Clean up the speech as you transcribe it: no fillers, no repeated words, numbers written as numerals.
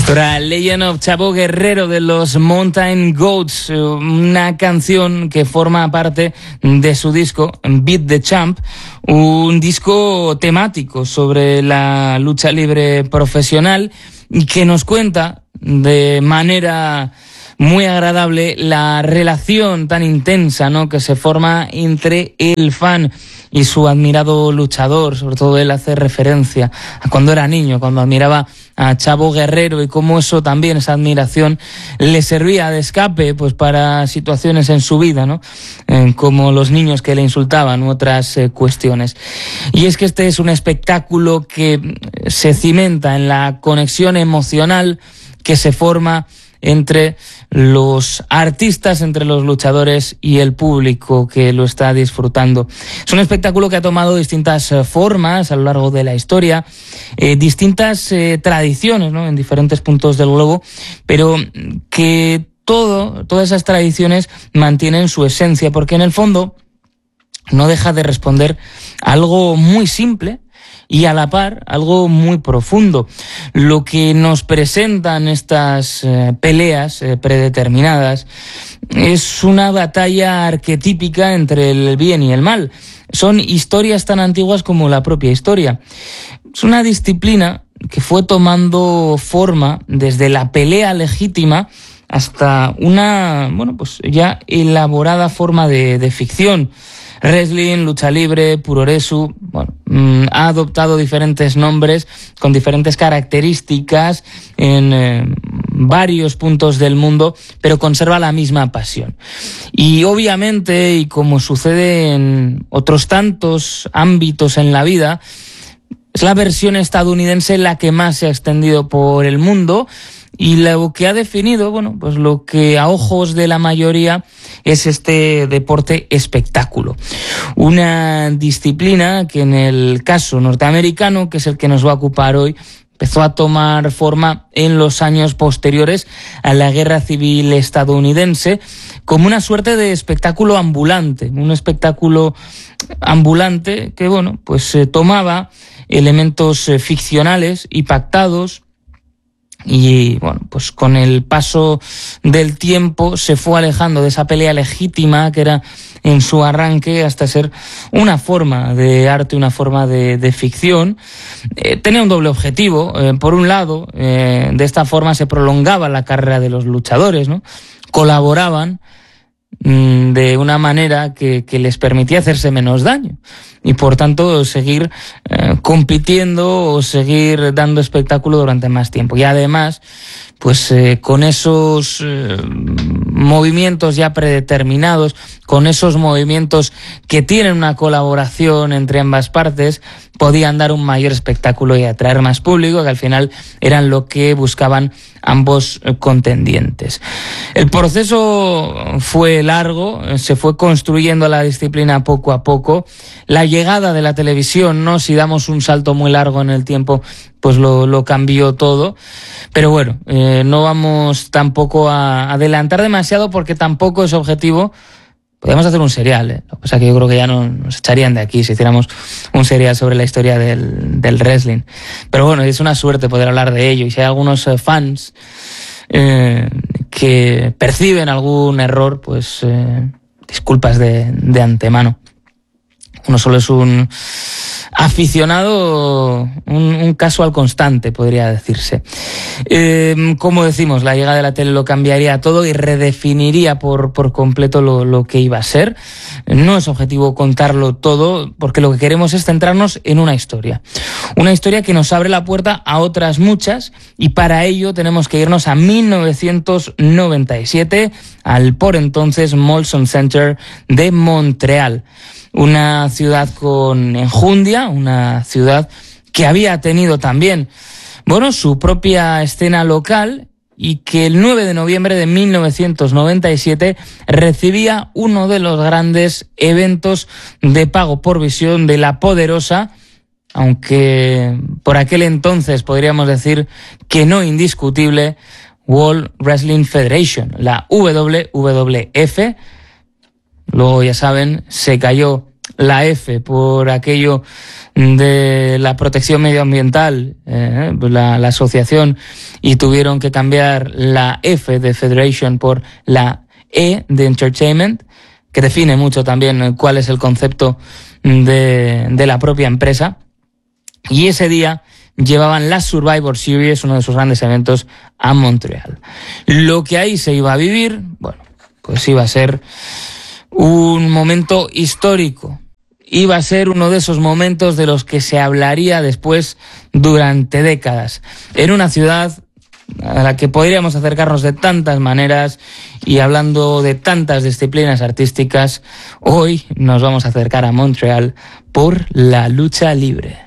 Esto era Legend of Chavo Guerrero de los Mountain Goats, una canción que forma parte de su disco Beat the Champ, un disco temático sobre la lucha libre profesional y que nos cuenta de manera muy agradable la relación tan intensa, ¿no?, que se forma entre el fan y su admirado luchador. Sobre todo él hace referencia a cuando era niño, cuando admiraba a Chavo Guerrero, y cómo eso también, esa admiración, le servía de escape pues para situaciones en su vida, ¿no? Como los niños que le insultaban u otras cuestiones. Y es que este es un espectáculo que se cimenta en la conexión emocional que se forma entre los artistas, entre los luchadores y el público que lo está disfrutando. Es un espectáculo que ha tomado distintas formas a lo largo de la historia, distintas tradiciones, ¿no?, en diferentes puntos del globo, pero que todas esas tradiciones mantienen su esencia, porque en el fondo no deja de responder a algo muy simple y a la par algo muy profundo. Lo que nos presentan estas peleas predeterminadas es una batalla arquetípica entre el bien y el mal. Son historias tan antiguas como la propia historia. Es una disciplina que fue tomando forma desde la pelea legítima hasta una, pues ya elaborada forma de ficción. Wrestling, lucha libre, puroresu, ha adoptado diferentes nombres con diferentes características en varios puntos del mundo, pero conserva la misma pasión. Y obviamente, y como sucede en otros tantos ámbitos en la vida, es la versión estadounidense la que más se ha extendido por el mundo, y lo que ha definido, pues lo que a ojos de la mayoría es este deporte espectáculo. Una disciplina que en el caso norteamericano, que es el que nos va a ocupar hoy, empezó a tomar forma en los años posteriores a la Guerra Civil estadounidense como una suerte de espectáculo ambulante, un espectáculo ambulante que, pues tomaba elementos ficcionales y pactados. Y pues con el paso del tiempo se fue alejando de esa pelea legítima que era en su arranque hasta ser una forma de arte, una forma de ficción. Tenía un doble objetivo. Por un lado, de esta forma se prolongaba la carrera de los luchadores, ¿no? Colaboraban de una manera que les permitía hacerse menos daño y por tanto seguir compitiendo o seguir dando espectáculo durante más tiempo. Y además, pues con esos movimientos ya predeterminados, con esos movimientos que tienen una colaboración entre ambas partes, podían dar un mayor espectáculo y atraer más público, que al final eran lo que buscaban ambos contendientes. El proceso fue largo, se fue construyendo la disciplina poco a poco. La llegada de la televisión, ¿no?, si damos un salto muy largo en el tiempo, pues lo cambió todo. Pero no vamos tampoco a adelantar demasiado, porque tampoco es objetivo. Podemos hacer un serial, Lo que pasa es que yo creo que ya no nos echarían de aquí si hiciéramos un serial sobre la historia del wrestling. Pero es una suerte poder hablar de ello. Y si hay algunos fans que perciben algún error, pues disculpas de antemano. Uno solo es un aficionado, un casual constante, podría decirse. Como decimos, la llegada de la tele lo cambiaría todo y redefiniría por completo lo que iba a ser. No es objetivo contarlo todo, porque lo que queremos es centrarnos en una historia. Una historia que nos abre la puerta a otras muchas, y para ello tenemos que irnos a 1997, al por entonces Molson Center de Montreal. Una ciudad con enjundia, una ciudad que había tenido también, su propia escena local, y que el 9 de noviembre de 1997 recibía uno de los grandes eventos de pago por visión de la poderosa, aunque por aquel entonces podríamos decir que no indiscutible, World Wrestling Federation, la WWF. Luego, ya saben, se cayó la F por aquello de la protección medioambiental, la asociación, y tuvieron que cambiar la F de Federation por la E de Entertainment, que define mucho también cuál es el concepto de la propia empresa. Y ese día llevaban la Survivor Series, uno de sus grandes eventos, a Montreal. Lo que ahí se iba a vivir, bueno, pues iba a ser un momento histórico. Iba a ser uno de esos momentos de los que se hablaría después durante décadas. En una ciudad a la que podríamos acercarnos de tantas maneras, y hablando de tantas disciplinas artísticas, hoy nos vamos a acercar a Montreal por la lucha libre.